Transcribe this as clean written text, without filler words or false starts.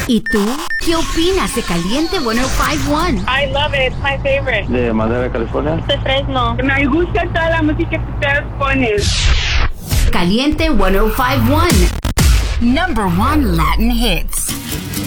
¿Y tú? ¿Qué opinas de Caliente 105.1? I love it. It's my favorite. De Madera, California. De Fresno. Me gusta toda la música que ustedes ponen. Caliente 105.1. Number 1 Latin hits.